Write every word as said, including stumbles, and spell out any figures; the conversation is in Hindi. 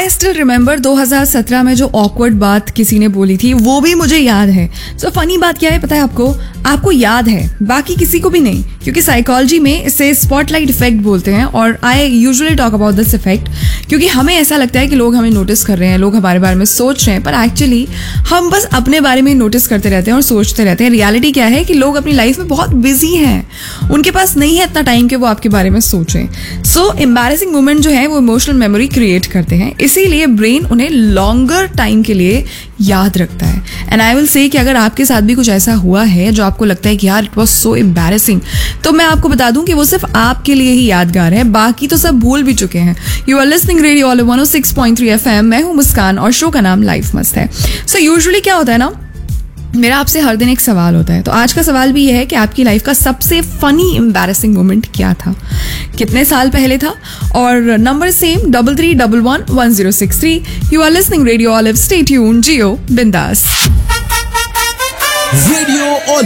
आई स्टिल रिमेंबर दो हज़ार सत्रह में जो ऑकवर्ड बात किसी ने बोली थी वो भी मुझे याद है. सो so, फनी बात क्या है पता है आपको? आपको याद है, बाकी किसी को भी नहीं, क्योंकि साइकोलॉजी में इसे स्पॉटलाइट इफेक्ट बोलते हैं. और I usually talk about this effect क्योंकि हमें ऐसा लगता है कि लोग हमें नोटिस कर रहे हैं, लोग हमारे बारे में सोच रहे हैं, पर एक्चुअली हम बस अपने बारे में नोटिस करते रहते हैं और सोचते रहते हैं. रियलिटी क्या है कि लोग अपनी लाइफ में बहुत बिजी हैं, उनके पास नहीं है इतना टाइम कि वो आपके बारे में सोचें. सो एम्बैरेसिंग मोमेंट जो है वो इमोशनल मेमोरी क्रिएट करते हैं, इसीलिए ब्रेन उन्हें लॉन्गर टाइम के लिए याद रखता है. एंड आई विल से कि अगर आपके साथ भी कुछ ऐसा हुआ है जो आपको लगता है कि यार इट वाज सो एम्बैरेसिंग, तो मैं आपको बता दूं कि वो सिर्फ आपके लिए ही यादगार है, बाकी तो सब भूल भी चुके हैं. You are listening radio all one O six point three FM. मैं हूं मुस्कान और शो का नाम लाइफ मस्त है. सो यूजुअली क्या होता है ना, मेरा आपसे हर दिन एक सवाल होता है. तो आज का सवाल भी ये है कि आपकी लाइफ का सबसे फनी एम्बैरेसिंग मोमेंट क्या था, कितने साल पहले था. और number same double three double one one zero six three. You are listening radio olive. Stay tuned, जियो बिंदास. रेडियो